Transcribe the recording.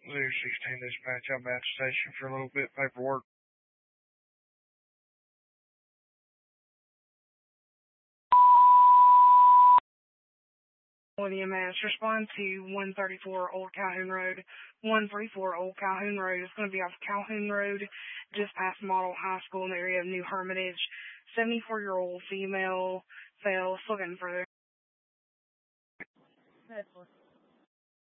016 dispatch, I'm at the station for a little bit paperwork. William Mass, respond to 134 Old Calhoun Road. 134 Old Calhoun Road is going to be off Calhoun Road, just past Model High School in the area of New Hermitage. 74-year-old female, looking for